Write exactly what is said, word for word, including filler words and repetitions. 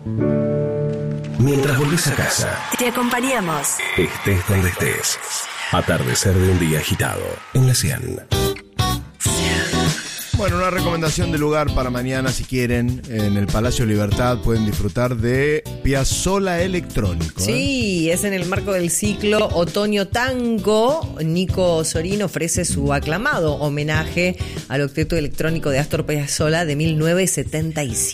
Mientras volvés a casa, te acompañamos. Estés donde estés. Atardecer de un día agitado en la cien. Bueno, una recomendación de lugar para mañana, si quieren, en el Palacio Libertad pueden disfrutar de Piazzolla Electrónico. ¿eh? Sí, es en el marco del ciclo Otoño Tango. Nico Sorín ofrece su aclamado homenaje al octeto electrónico de Astor Piazzolla de mil novecientos setenta y siete.